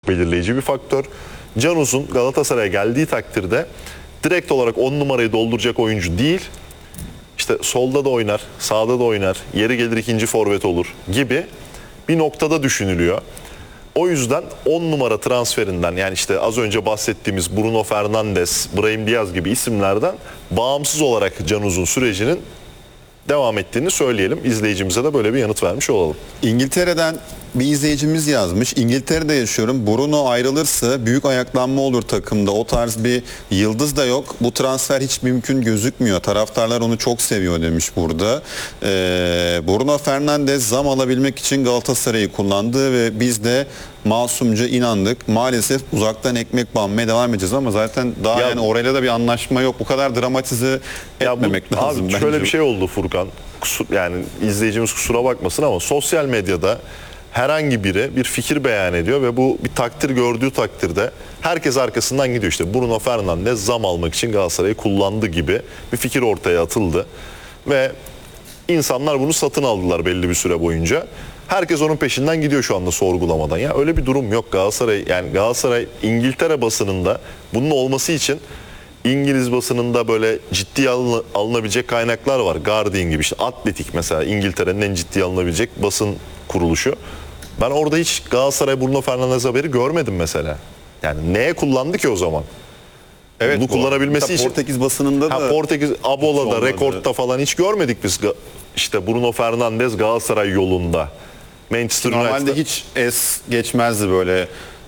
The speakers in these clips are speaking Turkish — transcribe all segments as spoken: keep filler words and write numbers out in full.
belirleyici bir faktör. Can Uzun Galatasaray'a geldiği takdirde direkt olarak on numarayı dolduracak oyuncu değil. İşte solda da oynar, sağda da oynar, yeri gelir ikinci forvet olur gibi bir noktada düşünülüyor. O yüzden on numara transferinden, yani işte az önce bahsettiğimiz Bruno Fernandes, Brahim Diaz gibi isimlerden bağımsız olarak Can Uzun sürecinin devam ettiğini söyleyelim. İzleyicimize de böyle bir yanıt vermiş olalım. İngiltere'den bir izleyicimiz yazmış. İngiltere'de yaşıyorum. Bruno ayrılırsa büyük ayaklanma olur takımda. O tarz bir yıldız da yok. Bu transfer hiç mümkün gözükmüyor. Taraftarlar onu çok seviyor demiş burada. Ee, Bruno Fernandes zam alabilmek için Galatasaray'ı kullandı ve biz de masumca inandık. Maalesef uzaktan ekmek banmaya devam edeceğiz ama zaten daha Ya, yani orayla da bir anlaşma yok. Bu kadar dramatize etmemek bu, lazım abi bence. şöyle bir şey oldu Furkan. Kusur, yani izleyicimiz kusura bakmasın ama sosyal medyada herhangi biri bir fikir beyan ediyor ve bu bir takdir gördüğü takdirde herkes arkasından gidiyor. İşte Bruno Fernandes zam almak için Galatasaray'ı kullandı gibi bir fikir ortaya atıldı ve insanlar bunu satın aldılar belli bir süre boyunca. Herkes onun peşinden gidiyor şu anda sorgulamadan. Ya öyle bir durum yok. Galatasaray, yani Galatasaray İngiltere basınında bunun olması için İngiliz basınında böyle ciddiye alın, alınabilecek kaynaklar var. Guardian gibi, işte Atletik mesela İngiltere'nin en ciddiye alınabilecek basın kuruluşu. Ben orada hiç Galatasaray Bruno Fernandes haberi görmedim mesela. Yani neye kullandı ki o zaman? Evet, bunu kullanabilmesi için Portekiz basınında da ha, Portekiz Abola'da, Rekord'da falan hiç görmedik biz. İşte Bruno Fernandes Galatasaray yolunda. Manchester normalde United'da hiç es geçmezdi böyle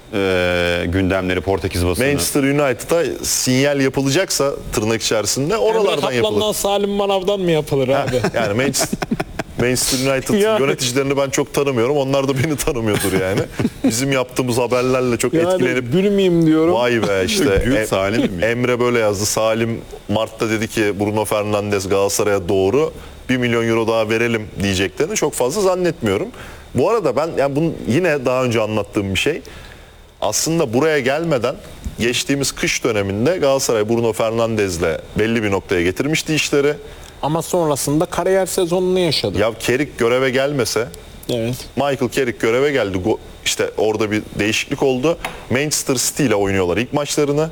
e, gündemleri Portekiz basını. Manchester United'a sinyal yapılacaksa tırnak içerisinde oralardan yapılır. Salim Manav'dan mı yapılır abi? Yani Manchester, Manchester United Yani. yöneticilerini ben çok tanımıyorum. Onlar da beni tanımıyordur yani. Bizim yaptığımız haberlerle çok Yani etkilenip gülmeyeyim diyorum. vay be işte Gül Em- Salim mi? Emre böyle yazdı. Salim Mart'ta dedi ki Bruno Fernandes Galatasaray'a doğru bir milyon euro daha verelim diyeceklerini çok fazla zannetmiyorum. Bu arada ben yani bunu yine daha önce anlattığım bir şey. Aslında buraya gelmeden geçtiğimiz kış döneminde Galatasaray Bruno Fernandes'le belli bir noktaya getirmişti işleri. Ama sonrasında kariyer sezonunu yaşadı. Ya Carrick göreve gelmese, Evet. Michael Carrick göreve geldi. Go- İşte orada bir değişiklik oldu. Manchester City ile oynuyorlar ilk maçlarını.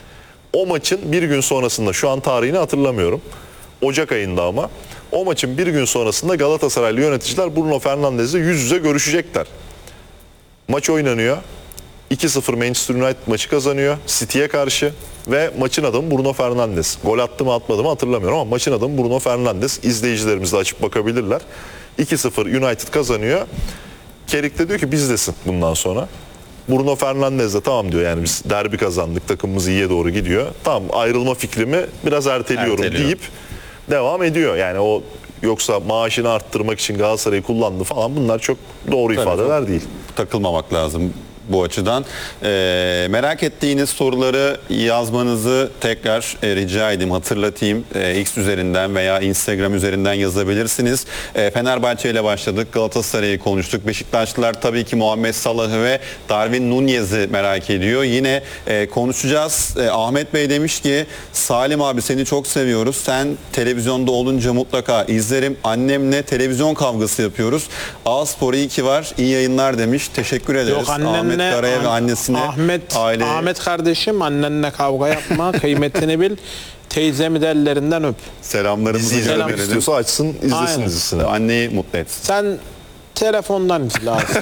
O maçın bir gün sonrasında, şu an tarihini hatırlamıyorum, Ocak ayında ama, o maçın bir gün sonrasında Galatasaraylı yöneticiler Bruno Fernandes'le yüz yüze görüşecekler. Maç oynanıyor. iki sıfır Manchester United maçı kazanıyor City'ye karşı ve maçın adamı Bruno Fernandes. Gol attı mı atmadı mı hatırlamıyorum ama maçın adamı Bruno Fernandes. İzleyicilerimiz de açıp bakabilirler. iki sıfır United kazanıyor. Carrick de diyor ki bizdesin bundan sonra. Bruno Fernandes de tamam diyor, yani biz derbi kazandık, takımımız iyiye doğru gidiyor. Tamam, ayrılma fikrimi biraz erteliyorum Erteliyor. deyip devam ediyor. Yani o yoksa maaşını arttırmak için Galatasaray'ı kullandı falan, bunlar çok doğru Tabii ifadeler çok değil. takılmamak lazım bu açıdan. Ee, merak ettiğiniz soruları yazmanızı tekrar e, rica edeyim, hatırlatayım. E, X üzerinden veya Instagram üzerinden yazabilirsiniz. E, Fenerbahçe ile başladık. Galatasaray'ı konuştuk. Beşiktaşlılar tabii ki Muhammed Salah'ı ve Darwin Nunez'i merak ediyor. Yine e, konuşacağız. E, Ahmet Bey demiş ki Salim abi seni çok seviyoruz. Sen televizyonda olunca mutlaka izlerim. Annemle televizyon kavgası yapıyoruz. A-Spor iyi ki var. İyi yayınlar demiş. Teşekkür ederiz. Yok, annenle, Ahmet Kara'ya ve An- annesine, Ahmet, aile... Ahmet kardeşim, annenle kavga yapma, kıymetini bil. Teyzemi de ellerinden öp. selamlarımızı Dizi izlemek gönderelim. istiyorsa açsın, izlesin Aynen. dizisini. Anneyi mutlu etsin. Sen telefondan izle abi.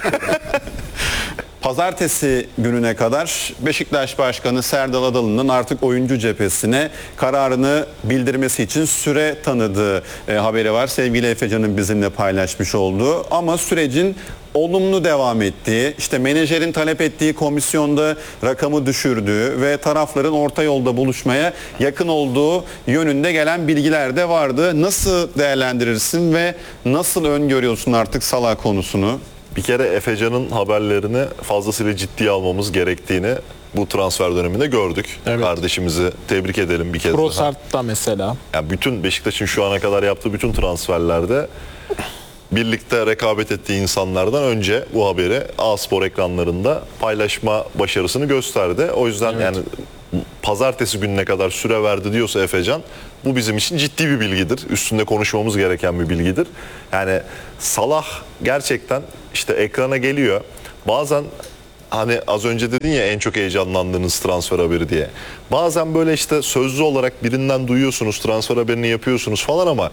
Pazartesi gününe kadar Beşiktaş Başkanı Serdal Adalı'nın artık oyuncu cephesine kararını bildirmesi için süre tanıdığı e, haberi var. Sevgili Efecan'ın bizimle paylaşmış olduğu, ama sürecin olumlu devam ettiği, işte menajerin talep ettiği komisyonda rakamı düşürdüğü ve tarafların orta yolda buluşmaya yakın olduğu yönünde gelen bilgiler de vardı. Nasıl değerlendirirsin ve nasıl öngörüyorsun artık Salah konusunu? Bir kere Efecan'ın haberlerini fazlasıyla ciddiye almamız gerektiğini bu transfer döneminde gördük. Evet. Kardeşimizi tebrik edelim bir kez daha. Trossard'da mesela. Yani bütün Beşiktaş'ın şu ana kadar yaptığı bütün transferlerde birlikte rekabet ettiği insanlardan önce bu haberi A-Spor ekranlarında paylaşma başarısını gösterdi. O yüzden Evet. yani pazartesi gününe kadar süre verdi diyorsa Efecan, bu bizim için ciddi bir bilgidir. Üstünde konuşmamız gereken bir bilgidir. Yani Salah gerçekten işte ekrana geliyor. Bazen hani az önce dedin ya en çok heyecanlandığınız transfer haberi diye. Bazen böyle işte sözlü olarak birinden duyuyorsunuz, transfer haberini yapıyorsunuz falan ama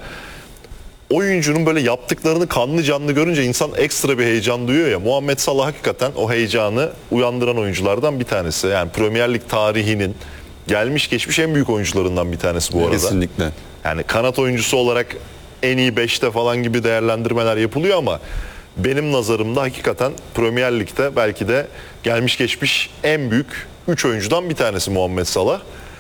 oyuncunun böyle yaptıklarını kanlı canlı görünce insan ekstra bir heyecan duyuyor ya. Muhammed Salah hakikaten o heyecanı uyandıran oyunculardan bir tanesi. Yani Premier Lig tarihinin gelmiş geçmiş en büyük oyuncularından bir tanesi bu arada. Kesinlikle. Yani kanat oyuncusu olarak en iyi beşte falan gibi değerlendirmeler yapılıyor ama benim nazarımda hakikaten Premier Lig'de belki de gelmiş geçmiş en büyük üç oyuncudan bir tanesi Muhammed Salah.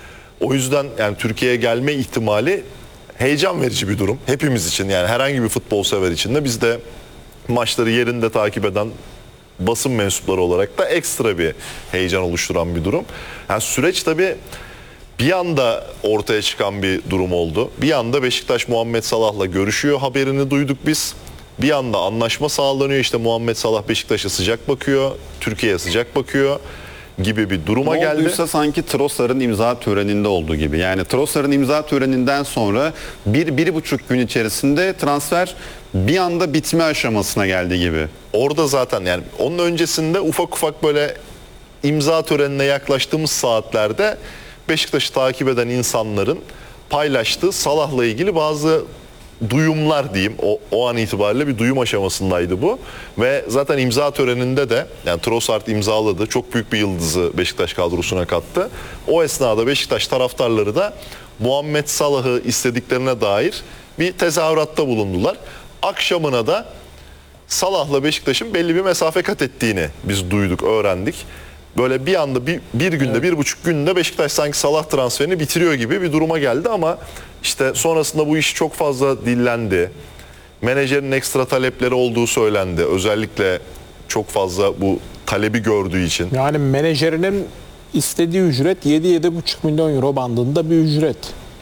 O yüzden yani Türkiye'ye gelme ihtimali heyecan verici bir durum. Hepimiz için, yani herhangi bir futbol sever için de, biz de maçları yerinde takip eden basın mensupları olarak da ekstra bir heyecan oluşturan bir durum. Yani süreç tabii bir anda ortaya çıkan bir durum oldu. Bir anda Beşiktaş Muhammed Salah'la görüşüyor, haberini duyduk biz. Bir anda anlaşma sağlanıyor, işte Muhammed Salah Beşiktaş'a sıcak bakıyor, Türkiye'ye sıcak bakıyor gibi bir duruma Ne geldi. olduysa sanki Trossard'ın imza töreninde olduğu gibi. Yani Trossard'ın imza töreninden sonra bir, bir buçuk gün içerisinde transfer bir anda bitme aşamasına geldi gibi. Orada zaten yani onun öncesinde ufak ufak böyle imza törenine yaklaştığımız saatlerde Beşiktaş'ı takip eden insanların paylaştığı Salah'la ilgili bazı duyumlar diyeyim. O, o an itibariyle bir duyum aşamasındaydı bu. Ve zaten imza töreninde de yani Trossard imzaladı. Çok büyük bir yıldızı Beşiktaş kadrosuna kattı. O esnada Beşiktaş taraftarları da Muhammed Salah'ı istediklerine dair bir tezahüratta bulundular. Akşamına da Salah'la Beşiktaş'ın belli bir mesafe kat ettiğini biz duyduk, öğrendik. Böyle bir anda bir, bir günde, evet. bir buçuk günde Beşiktaş sanki Salah transferini bitiriyor gibi bir duruma geldi ama işte sonrasında bu iş çok fazla dillendi. Menajerin ekstra talepleri olduğu söylendi. Özellikle çok fazla bu talebi gördüğü için. Yani menajerinin istediği ücret yedi yedi buçuk milyon euro bandında bir ücret.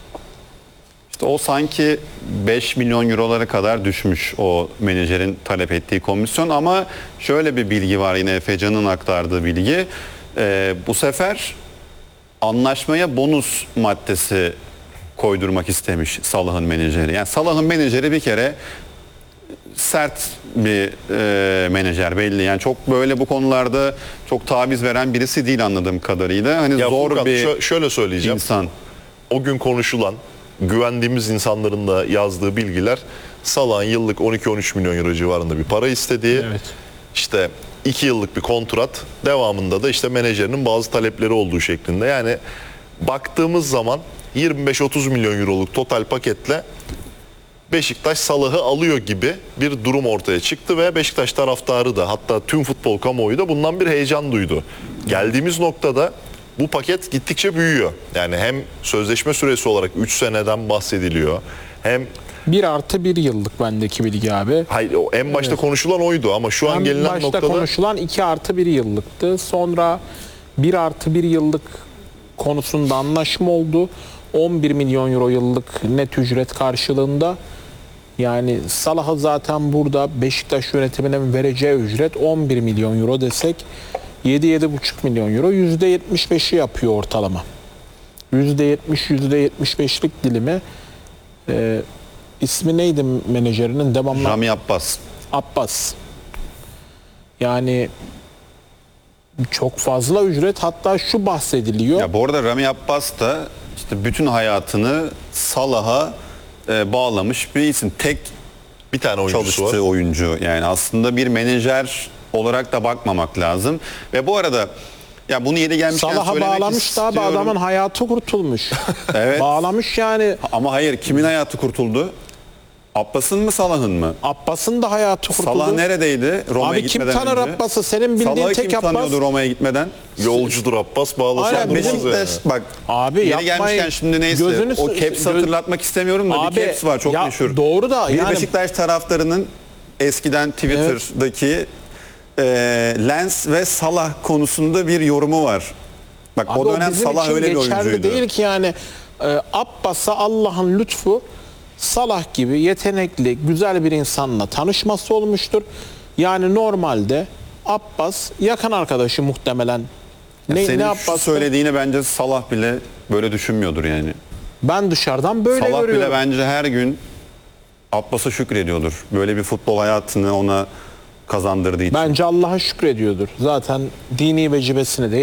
İşte o sanki beş milyon eurolara kadar düşmüş o menajerin talep ettiği komisyon ama şöyle bir bilgi var, yine Efecan'ın aktardığı bilgi. Ee, bu sefer anlaşmaya bonus maddesi koydurmak istemiş Salah'ın menajeri. Yani Salah'ın menajeri bir kere sert bir e, menajer belli. Yani çok böyle bu konularda çok taviz veren birisi değil anladığım kadarıyla. Hani Ya zor Furkan, bir şö- şöyle söyleyeceğim. insan. O gün konuşulan, güvendiğimiz insanların da yazdığı bilgiler Salah'ın yıllık on iki on üç milyon euro civarında bir para istediği. Evet. İşte iki yıllık bir kontrat, devamında da işte menajerinin bazı talepleri olduğu şeklinde. Yani baktığımız zaman yirmi beş otuz milyon euroluk total paketle Beşiktaş Salah'ı alıyor gibi bir durum ortaya çıktı ve Beşiktaş taraftarı da, hatta tüm futbol kamuoyu da bundan bir heyecan duydu. Geldiğimiz noktada bu paket gittikçe büyüyor. Yani hem sözleşme süresi olarak üç seneden bahsediliyor, hem bir artı bir yıllık bendeki bilgi abi. hayır, o en başta evet. konuşulan oydu ama şu an en gelinen başta noktada konuşulan iki artı bir yıllıktı. Sonra bir artı bir yıllık konusunda anlaşma oldu. on bir milyon euro yıllık net ücret karşılığında. Yani Salah'a zaten burada Beşiktaş yönetiminin vereceği ücret on bir milyon euro desek yedi yedi buçuk milyon euro, yüzde yetmiş beşi yapıyor ortalama. yüzde yetmiş yüzde yetmiş beşlik dilimi. Ee, ismi neydi menajerinin? Devamlı Rami Abbas. Abbas. Yani çok fazla ücret, hatta şu bahsediliyor. Ya bu arada Rami Abbas da işte bütün hayatını Salah'a e, bağlamış bir isim. Tek bir tane oyuncusu çalıştığı var. oyuncu. Yani aslında bir menajer olarak da bakmamak lazım. Ve bu arada ya bunu yeri gelmişken Salah'a söylemek bağlamış da abi, istiyorum. adamın hayatı kurtulmuş. Evet. Bağlamış yani. Ama hayır, kimin hayatı kurtuldu? Abbas'ın mı Salah'ın mı? Abbas'ın da hayatı kurtuldu. Salah neredeydi Roma'ya Abi kim gitmeden tanır önce? Abbas'ı? Senin bildiğin Salah'ı tek kim Abbas. tanıyordu Roma'ya gitmeden? Yolcudur Abbas, bağlasın Aynen, durmaz bizim- yani. Beşiktaş bak Abi yeri yapmayın. gelmişken şimdi neyse Gözünü o s- caps göz- hatırlatmak istemiyorum da Abi, bir caps var çok ya meşhur. doğru da bir yani- Beşiktaş taraftarının eskiden Twitter'daki e, Lens ve Salah konusunda bir yorumu var. Bak Abi o dönem bizim Salah için öyle bir geçerli oyuncuydu. değil ki yani. e, Abbas'a Allah'ın lütfu Salah gibi yetenekli, güzel bir insanla tanışması olmuştur. Yani normalde Abbas yakın arkadaşı muhtemelen. Ne, Senin ne şu Abbas'tı? söylediğine bence Salah bile böyle düşünmüyordur yani. Ben dışarıdan böyle Salah görüyorum. bile bence her gün Abbas'a şükrediyordur. Böyle bir futbol hayatını ona kazandırdığı için. Bence Allah'a şükrediyordur. Zaten dini vecibesini de